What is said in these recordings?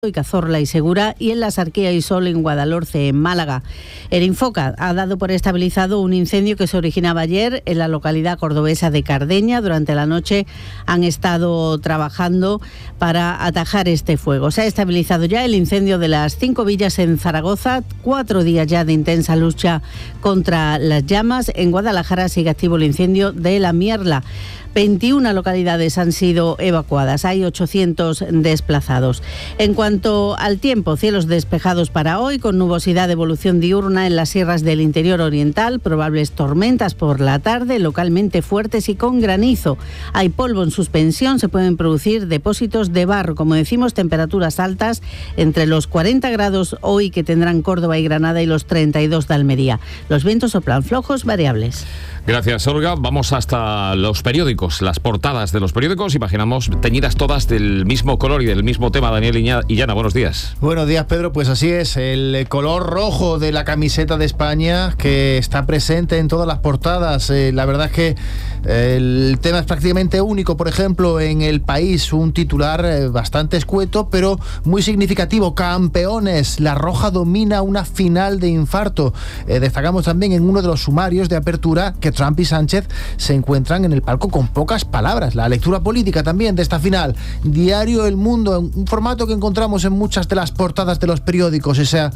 y Cazorla y Segura, y en la Sarquía y Sol en Guadalhorce, en Málaga. El Infoca ha dado por estabilizado un incendio que se originaba ayer en la localidad cordobesa de Cardeña. Durante la noche han estado trabajando para atajar este fuego. Se ha estabilizado ya el incendio de las 5 villas en Zaragoza, 4 días ya de intensa lucha contra las llamas. En Guadalajara sigue activo el incendio de La Mierla. 21 localidades han sido evacuadas, hay 800 desplazados. En cuanto al tiempo, cielos despejados para hoy, con nubosidad de evolución diurna en las sierras del interior oriental, probables tormentas por la tarde, localmente fuertes y con granizo. Hay polvo en suspensión, se pueden producir depósitos de barro. Como decimos, temperaturas altas entre los 40 grados hoy que tendrán Córdoba y Granada y los 32 de Almería. Los vientos soplan flojos, variables. Gracias, Olga. Vamos hasta los periódicos, las portadas de los periódicos, imaginamos teñidas todas del mismo color y del mismo tema. Daniel Illana, buenos días. Buenos días, Pedro. Pues así es, el color rojo de la camiseta de España que está presente en todas las portadas. La verdad es que el tema es prácticamente único. Por ejemplo, en El País, un titular bastante escueto, pero muy significativo. Campeones, la Roja domina una final de infarto. Destacamos también en uno de los sumarios de apertura que Trump y Sánchez se encuentran en el palco con pocas palabras. La lectura política también de esta final. Diario El Mundo, un formato que encontramos en muchas de las portadas de los periódicos, esa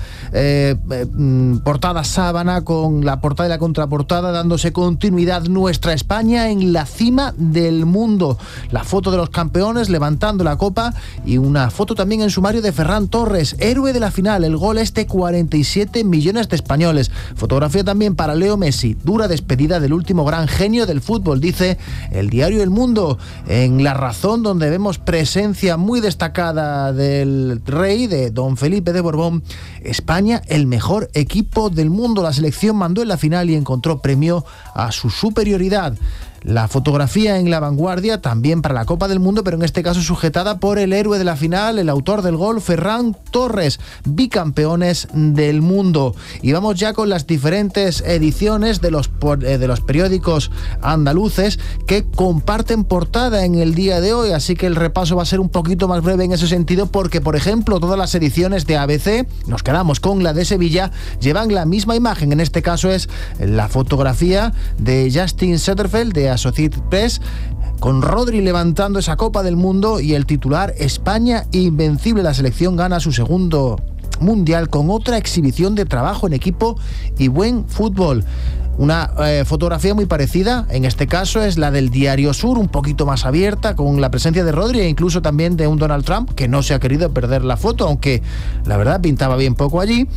portada sábana con la portada y la contraportada, dándose continuidad. Nuestra España en la cima del mundo. La foto de los campeones levantando la copa y una foto también en sumario de Ferran Torres, héroe de la final. El gol es de 47 millones de españoles. Fotografía también para Leo Messi. Dura despedida del último gran genio del fútbol, dice el diario El Mundo. En La Razón, donde vemos presencia muy destacada del rey, de don Felipe de Borbón. España, el mejor equipo del mundo. La selección mandó en la final y encontró premio a su superioridad. La fotografía en La Vanguardia, también para la Copa del Mundo, pero en este caso sujetada por el héroe de la final, el autor del gol, Ferran Torres, bicampeones del mundo. Y vamos ya con las diferentes ediciones de los periódicos andaluces que comparten portada en el día de hoy, así que el repaso va a ser un poquito más breve en ese sentido, porque, por ejemplo, todas las ediciones de ABC, nos quedamos con la de Sevilla, llevan la misma imagen. En este caso es la fotografía de Justin Setterfield, de Associated Press, con Rodri levantando esa Copa del Mundo, y el titular: España invencible, la selección gana su segundo mundial con otra exhibición de trabajo en equipo y buen fútbol. Una fotografía muy parecida, en este caso es la del Diario Sur, un poquito más abierta, con la presencia de Rodri e incluso también de un Donald Trump, que no se ha querido perder la foto, aunque la verdad pintaba bien poco allí.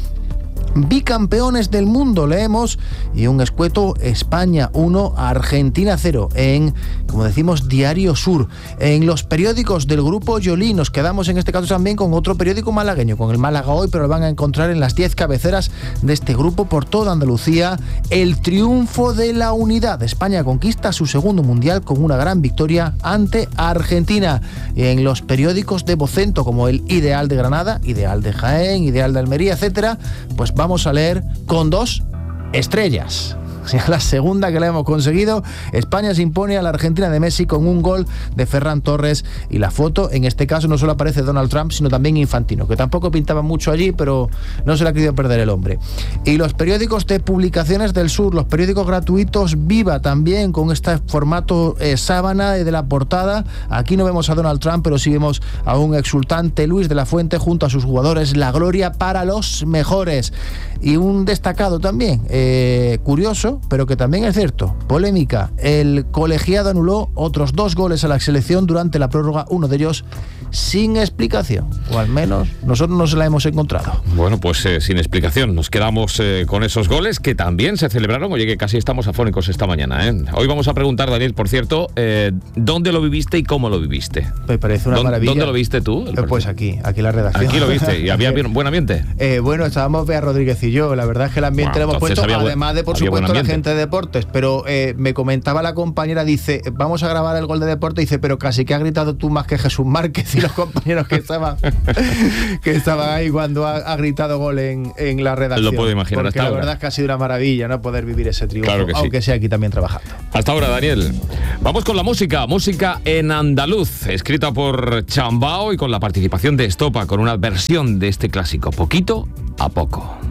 Bicampeones del mundo, leemos, y un escueto: España 1, Argentina 0, en, como decimos, Diario Sur. En los periódicos del grupo Yolí nos quedamos en este caso también con otro periódico malagueño, con el Málaga Hoy, pero lo van a encontrar en las 10 cabeceras de este grupo por toda Andalucía. El triunfo de la unidad. España conquista su segundo mundial con una gran victoria ante Argentina. En los periódicos de Vocento, como el Ideal de Granada, Ideal de Jaén, Ideal de Almería, etcétera, pues vamos a leer con 2 estrellas. La segunda que le hemos conseguido. España se impone a la Argentina de Messi con un gol de Ferran Torres, y la foto, en este caso, no solo aparece Donald Trump, sino también Infantino, que tampoco pintaba mucho allí, pero no se le ha querido perder el hombre. Y los periódicos de Publicaciones del Sur, los periódicos gratuitos Viva, también con este formato sábana de la portada. Aquí no vemos a Donald Trump, pero sí vemos a un exultante Luis de la Fuente junto a sus jugadores. La gloria para los mejores. Y un destacado también, curioso, pero que también es cierto, polémica: el colegiado anuló otros 2 goles a la selección durante la prórroga, uno de ellos sin explicación, o al menos nosotros no se la hemos encontrado. Bueno, pues sin explicación, nos quedamos con esos goles que también se celebraron. Oye, que casi estamos afónicos esta mañana, ¿eh? Hoy vamos a preguntar, Daniel, por cierto, ¿dónde lo viviste y cómo lo viviste? Me parece una maravilla. ¿Dónde lo viste tú? Pues aquí en la redacción. Aquí lo viste, y había buen ambiente. Bueno, estábamos Bea Rodríguez y yo. La verdad es que el ambiente lo hemos puesto, además de, por supuesto, la gente de deportes. Pero me comentaba la compañera, dice, vamos a grabar el gol de deporte, dice, pero casi que ha gritado tú más que Jesús Márquez. y los compañeros que estaban ahí cuando ha gritado gol en la redacción. Lo puedo imaginar. Porque la verdad es que ha sido una maravilla, ¿no?, poder vivir ese triunfo, claro que sí, aunque sea aquí también trabajando. Hasta ahora, Daniel. Vamos con la música en andaluz, escrita por Chambao y con la participación de Estopa, con una versión de este clásico, Poquito a Poco.